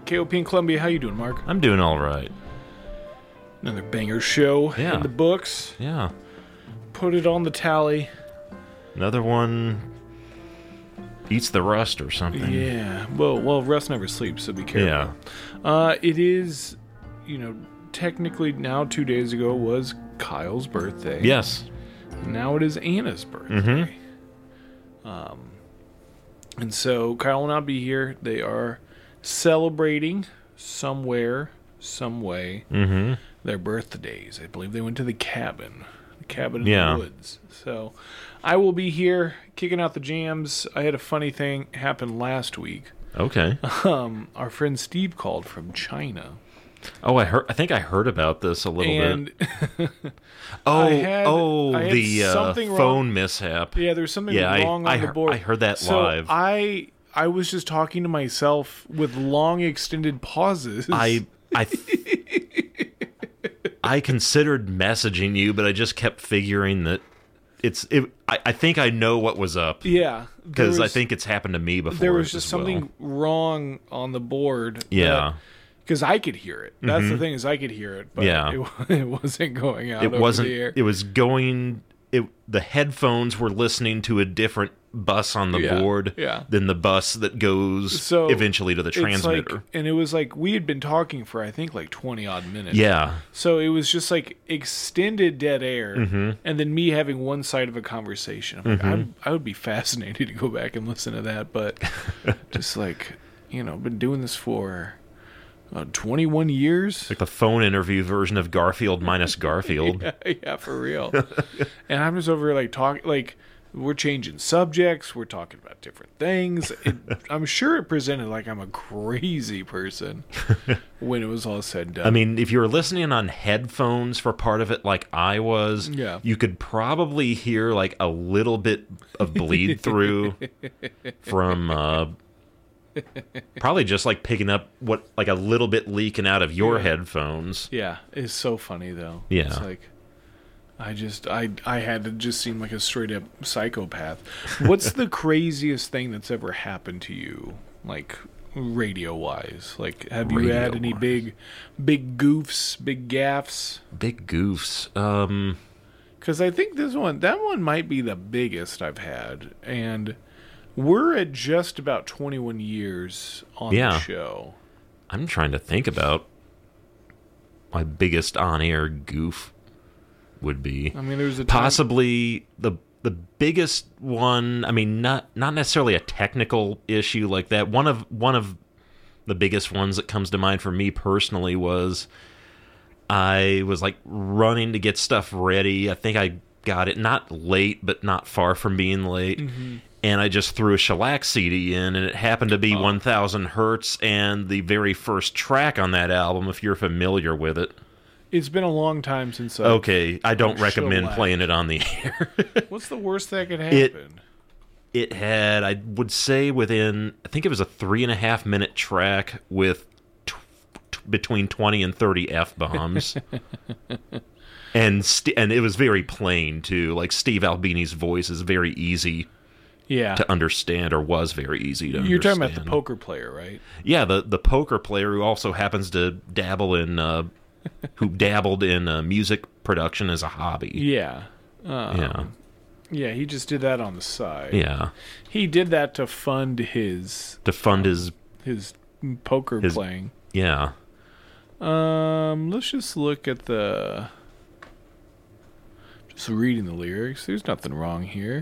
KOP in Columbia. How you doing, Mark? I'm doing all right. Another banger show in the books. Yeah. Put it on the tally. Another one eats the rust or something. Yeah. Well, rust never sleeps, so be careful. Yeah. It is, technically now 2 days ago was Kyle's birthday. Yes. Now it is Anna's birthday. And so Kyle will not be here. They are celebrating somewhere, some way, their birthdays. I believe they went to the cabin in the woods. So I will be here kicking out the jams. I had a funny thing happen last week. Okay. Our friend Steve called from China. Oh, I think I heard about this a little bit. The phone mishap. Yeah, there's something wrong on the board. I heard that live. I was just talking to myself with long extended pauses. I considered messaging you, but I just kept figuring that I think I know what was up. Yeah, because I think it's happened to me before. There was just something wrong on the board. Yeah. Because I could hear it. That's the thing, is I could hear it, but it wasn't going out over the air. It was going... the headphones were listening to a different bus on the board than the bus that goes eventually to the transmitter. And it was like, we had been talking for, I think, like 20-odd minutes. Yeah. So it was just like extended dead air, and then me having one side of a conversation. I'm like, I would be fascinated to go back and listen to that, but just like, been doing this for... 21 years? Like the phone interview version of Garfield minus Garfield. yeah, for real. And I'm just over here talking, we're changing subjects, we're talking about different things. I'm sure it presented like I'm a crazy person when it was all said and done. I mean, if you were listening on headphones for part of it like I was, you could probably hear like a little bit of bleed through from... probably just like picking up a little bit leaking out of your headphones. Yeah, it's so funny though. Yeah, it's like I had to just seem like a straight up psychopath. What's the craziest thing that's ever happened to you, like radio wise? Like, have you had any big goofs, big gaffes? Big goofs. Because I think that one might be the biggest I've had, and. We're at just about 21 years on the show. I'm trying to think about my biggest on-air goof would be. I mean, there's possibly the biggest one. I mean, not necessarily a technical issue like that. One of the biggest ones that comes to mind for me personally was I was like running to get stuff ready. I think I got it not late, but not far from being late. And I just threw a shellac CD in, and it happened to be 1000 Hertz and the very first track on that album, if you're familiar with it. It's been a long time since I don't recommend playing it on the air. What's the worst that could happen? It had, I would say, I think it was a 3.5 minute track with between 20 and 30 F-bombs. and it was very plain, too. Like, Steve Albini's voice is very easy to understand, or was very easy to understand. You're talking about the poker player, right? Yeah, the poker player who also happens to dabbled in music production as a hobby. Yeah. Yeah, he just did that on the side. Yeah. He did that to fund his poker playing. Yeah. Let's just look at Just reading the lyrics. There's nothing wrong here.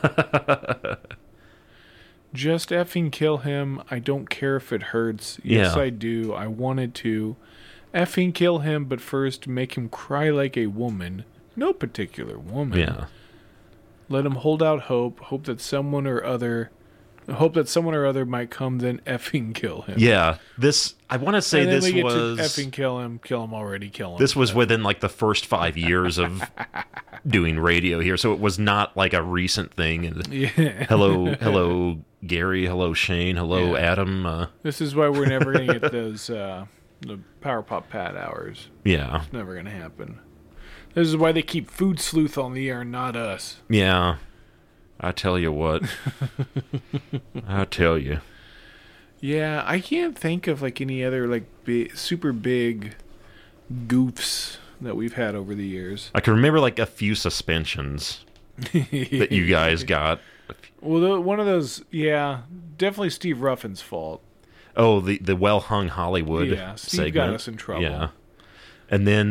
Just effing kill him. I don't care if it hurts. Yes, I do. I wanted to. Effing kill him, but first make him cry like a woman. No particular woman. Yeah. Let him hold out hope. Hope that someone or other might come, then effing kill him. Yeah. I want to say and then this we was... get to effing kill him already, kill him. This was within like the first 5 years of doing radio here, so it was not like a recent thing. Hello, Gary. Hello, Shane. Hello, Adam. This is why we're never going to get those the Power Pop Pat hours. Yeah. It's never going to happen. This is why they keep Food Sleuth on the air, not us. Yeah. I tell you what. I tell you. Yeah, I can't think of like any other like super big goofs that we've had over the years. I can remember like a few suspensions that you guys got. Well, one of those, yeah, definitely Steve Ruffin's fault. Oh, the well hung Hollywood Yeah, Steve segment. got us in trouble. Yeah, and then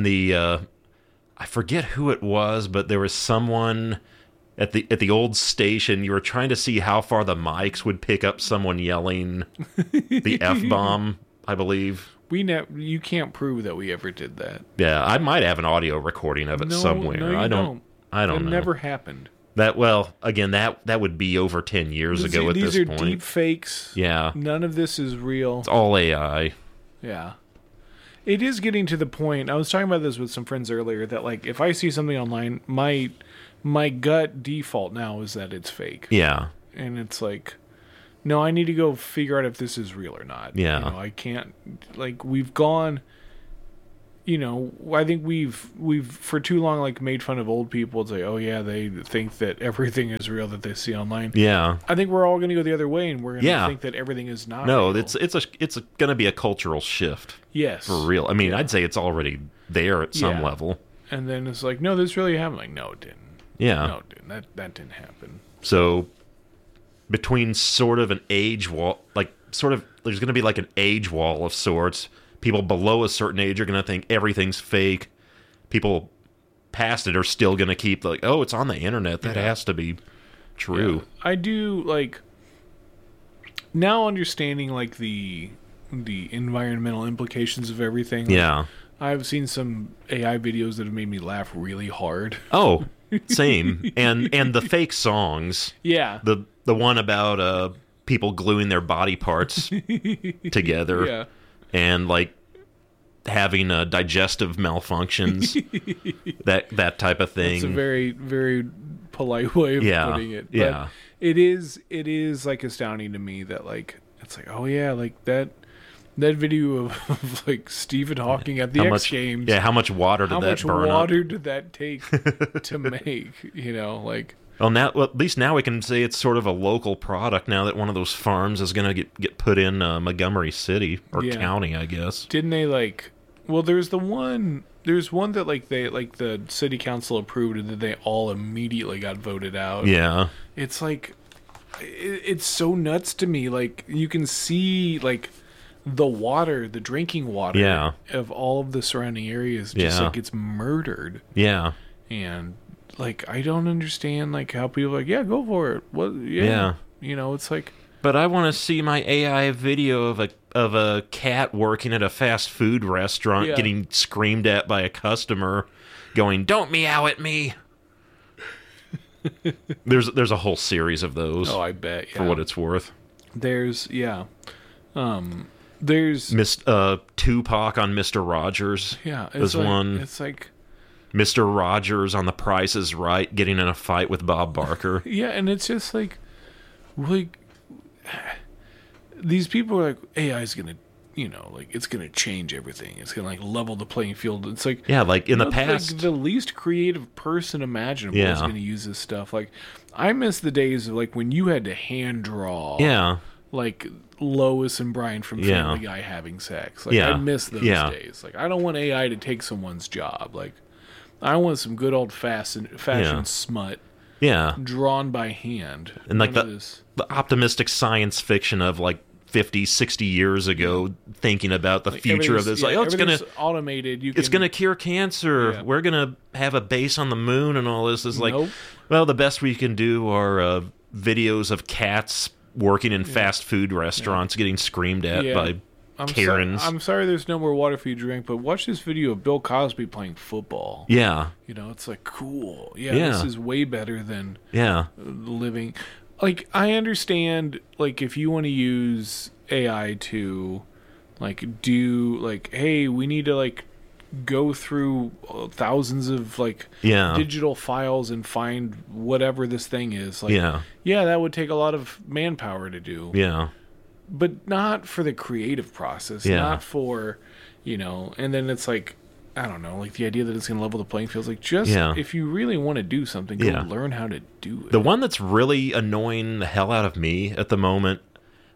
I forget who it was, but there was someone at the old station. You were trying to see how far the mics would pick up someone yelling the F-bomb, I believe. You can't prove that we ever did that. Yeah, I might have an audio recording of it somewhere. No, you don't. I don't know. It never happened. Again, that would be over 10 years ago at this point. These are deep fakes. Yeah. None of this is real. It's all AI. Yeah. It is getting to the point. I was talking about this with some friends earlier that like if I see something online, my gut default now is that it's fake. Yeah. And it's like, no, I need to go figure out if this is real or not. Yeah. You know, I can't, like, we've gone, you know, I think we've for too long, like, made fun of old people and say, oh, yeah, they think that everything is real that they see online. Yeah. I think we're all going to go the other way and we're going to think that everything is not real. it's going to be a cultural shift. Yes. For real. I mean, I'd say it's already there at some level. And then it's like, no, this really happened. Like, no, it didn't. Yeah. No, it didn't. That didn't happen. So between sort of an age wall, there's going to be like an age wall of sorts. People below a certain age are going to think everything's fake. People past it are still going to keep like, oh, it's on the internet. That has to be true. Yeah. I do like now understanding like the environmental implications of everything. Like, I've seen some AI videos that have made me laugh really hard. Oh, same. and the fake songs. Yeah. The one about people gluing their body parts together. Yeah. And like having digestive malfunctions, that type of thing. It's a very, very polite way of putting it. But it is like astounding to me that like it's like, oh yeah, like that video of like Stephen Hawking at the X Games. Yeah, how much water did that burn up? How much water did that take to make? You know, like. Well, at least now we can say it's sort of a local product now that one of those farms is going to get put in Montgomery City or county, I guess. Didn't they like? Well, there's one that like the city council approved and then they all immediately got voted out. Yeah, it's like it's so nuts to me. Like you can see like the drinking water of all of the surrounding areas just like gets murdered. Yeah, and. Like, I don't understand, like, how people are like, yeah, go for it. What? Yeah. You know, it's like... But I want to see my AI video of a cat working at a fast food restaurant getting screamed at by a customer going, don't meow at me. There's a whole series of those. Oh, I bet, for what it's worth. There's Tupac on Mr. Rogers. Yeah. There's one. It's like... Mr. Rogers on The Price is Right getting in a fight with Bob Barker. Yeah, and it's just like these people are like, AI is going to, you know, like it's going to change everything. It's going to like level the playing field. It's like, like in the past, like the least creative person imaginable is going to use this stuff. Like I miss the days of like when you had to hand draw. Yeah. Like Lois and Brian from Family Guy having sex. Like I miss those days. Like I don't want AI to take someone's job. Like I want some good old fashioned smut. Yeah. Drawn by hand. And like the optimistic science fiction of like 50, 60 years ago thinking about the future of this. Like, it's going to automated. It's going to cure cancer. Yeah. We're going to have a base on the moon and all this. Is like, nope. Well, the best we can do are videos of cats working in fast food restaurants getting screamed at by Karens. I'm sorry there's no more water for you to drink, but watch this video of Bill Cosby playing football. Yeah. You know, it's like, cool. Yeah, this is way better than living. Like, I understand, like, if you want to use AI to, like, do, like, hey, we need to, like, go through thousands of, like, digital files and find whatever this thing is. Like, that would take a lot of manpower to do. Yeah. But not for the creative process, not for, you know, and then it's like, I don't know, like the idea that it's going to level the playing field is like, just if you really want to do something, go learn how to do it. The one that's really annoying the hell out of me at the moment,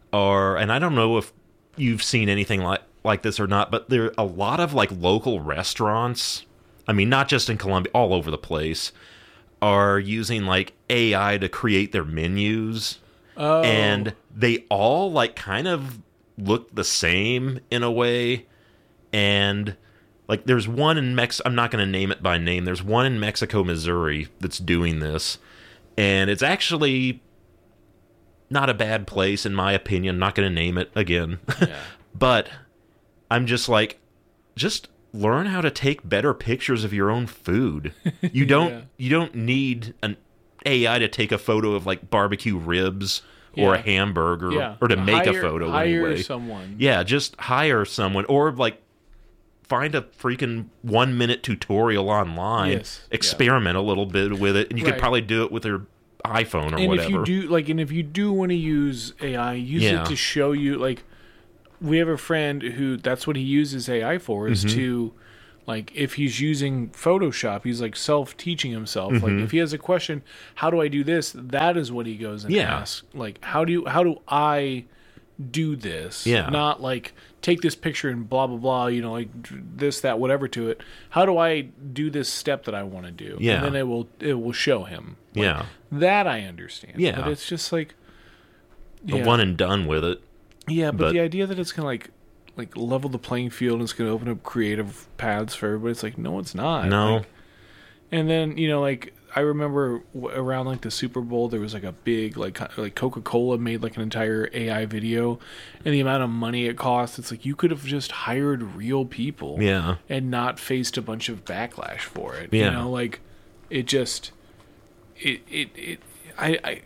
are, and I don't know if you've seen anything like this or not, but there are a lot of like local restaurants, I mean, not just in Colombia, all over the place, are using like AI to create their menus. Oh. And they all like kind of look the same in a way. And like there's one in I'm not going to name it by name. There's one in Mexico, Missouri that's doing this. And it's actually not a bad place, in my opinion. I'm not going to name it again. Yeah. But I'm just like, just learn how to take better pictures of your own food. You don't need an AI to take a photo of like barbecue ribs or a hamburger or to make a photo anyway. Hire someone. Yeah, just hire someone or like find a freaking 1-minute tutorial online. Yes. Experiment a little bit with it, and you could probably do it with your iPhone or whatever. If you do want to use AI, use it to show you. Like, we have a friend who that's what he uses AI for, is to, like, if he's using Photoshop, he's like self-teaching himself. Like, if he has a question, how do I do this? That is what he goes and asks. Like, how do I do this? Yeah. Not like take this picture and blah blah blah. You know, like this, that, whatever to it. How do I do this step that I want to do? Yeah. And then it will show him. Like, that I understand. Yeah. But it's just like A one and done with it. Yeah, but the idea that it's gonna like level the playing field and it's gonna open up creative paths for everybody, it's like, no, it's not. No. Like, and then, you know, like I remember around like the Super Bowl, there was like a big like Coca-Cola made like an entire AI video, and the amount of money it cost, it's like you could have just hired real people, and not faced a bunch of backlash for it. You know, like it just I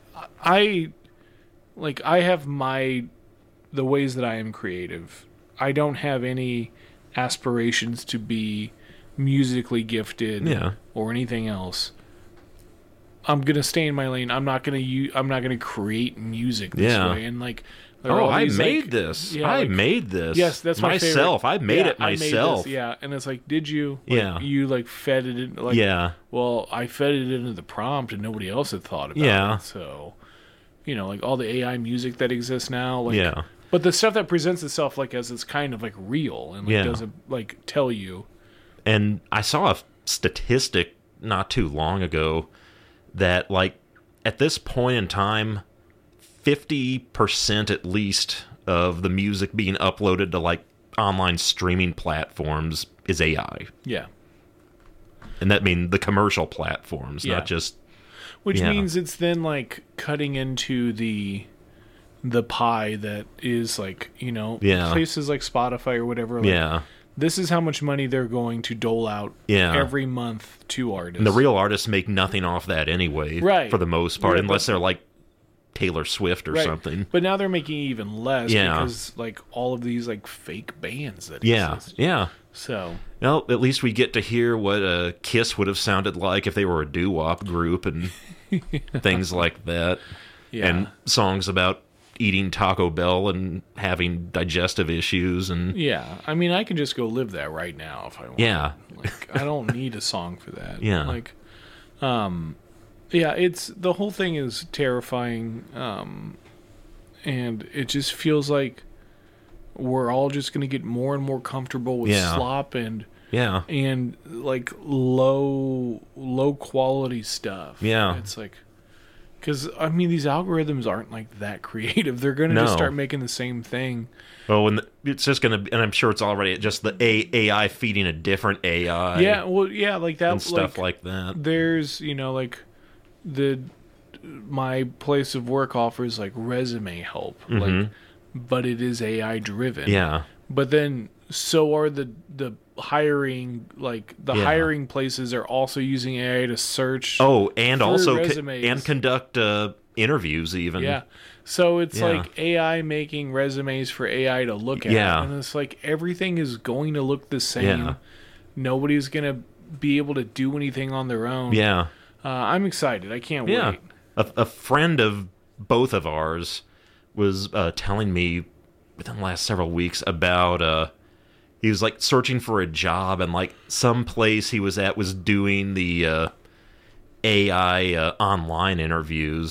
like I have the ways that I am creative. I don't have any aspirations to be musically gifted or anything else. I'm gonna stay in my lane. I'm not gonna create music this way. And like, I made this. I made this. Yes, that's my myself. favorite. I made it myself. And it's like, did you? Like, you like fed it in. Like, well, I fed it into the prompt, and nobody else had thought about it. So, you know, like all the AI music that exists now. Like, but the stuff that presents itself like as it's kind of like real and like doesn't like tell you. And I saw a statistic not too long ago that, like, at this point in time, 50% at least of the music being uploaded to, like, online streaming platforms is AI. Yeah. And that means the commercial platforms, not just... Which means it's then, like, cutting into the pie that is, like, you know, places like Spotify or whatever. Like, this is how much money they're going to dole out every month to artists. And the real artists make nothing off that anyway, for the most part, unless they're like Taylor Swift or something. But now they're making even less because like all of these like fake bands that exist. So, well, at least we get to hear what Kiss would have sounded like if they were a doo-wop group and things like that. And songs about eating Taco Bell and having digestive issues and I mean, I can just go live that right now if I want. Like, I don't need a song for that. Like, it's the whole thing is terrifying, and it just feels like we're all just going to get more and more comfortable with slop and like low quality stuff. It's like, because, I mean, these algorithms aren't, like, that creative. They're going to just start making the same thing. Oh, and it's just going to be... And I'm sure it's already just the AI feeding a different AI. Yeah, well, like that. And stuff like that. There's, you know, like, my place of work offers, like, resume help. Like, but it is AI-driven. But then, so are the hiring, like the hiring places are also using AI to search. And also and conduct interviews even. So it's like AI making resumes for AI to look at. And it's like everything is going to look the same. Nobody's going to be able to do anything on their own. I'm excited. I can't wait. A friend of both of ours was telling me within the last several weeks about he was like searching for a job, and like some place he was at was doing the AI online interviews,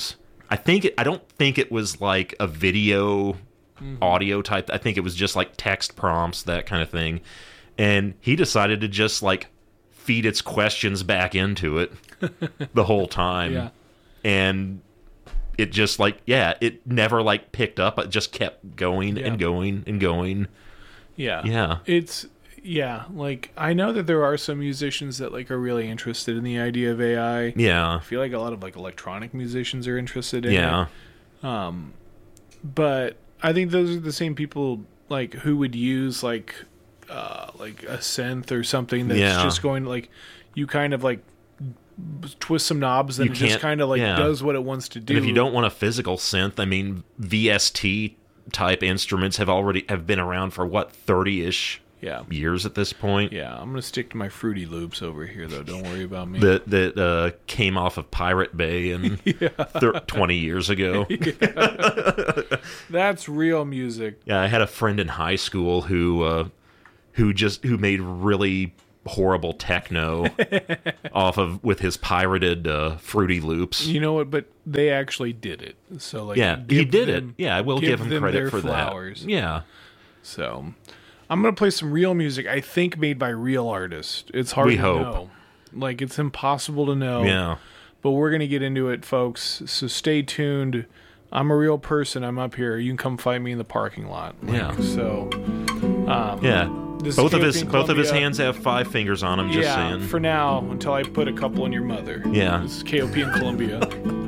I don't think it was like a video audio type. I think it was just like text prompts, that kind of thing. And he decided to just like feed its questions back into it the whole time. Yeah. And it just like, it never like picked up. It just kept going and going and going. Yeah. Yeah. Like I know that there are some musicians that like are really interested in the idea of AI. Yeah. I feel like a lot of like electronic musicians are interested in Yeah. it. But I think those are the same people like who would use like a synth or something that's just going like you kind of like twist some knobs and it just kind of like does what it wants to do. And if you don't want a physical synth, I mean VST type instruments have been around for what, 30-ish years at this point. Yeah, I'm gonna stick to my Fruity Loops over here though. Don't worry about me. That came off of Pirate Bay and 20 years ago. That's real music. Yeah, I had a friend in high school who made really horrible techno with his pirated Fruity Loops. You know what? But they actually did it. So like, he did it. Yeah, I will give him credit for flowers. that. Yeah. So I'm gonna play some real music. I think made by real artists. It's hard to know. Like it's impossible to know. Yeah. But we're gonna get into it, folks. So stay tuned. I'm a real person. I'm up here. You can come find me in the parking lot. So. Both of his hands have 5 fingers on them. Just saying. For now, until I put a couple in your mother. Yeah. This is KOP in Columbia.